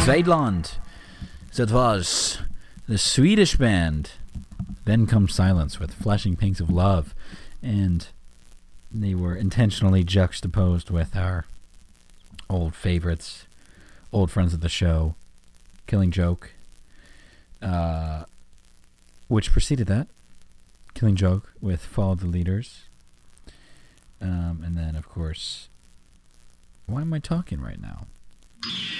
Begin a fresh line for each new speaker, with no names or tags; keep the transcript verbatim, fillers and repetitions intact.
Svedland. That was the Swedish band. Then Comes Silence with Flashing Pinks of Love. And they were intentionally juxtaposed with our old favorites, old friends of the show, Killing Joke, uh, which preceded that, Killing Joke with Follow the Leaders. Um, and then, of course, why am I talking right now?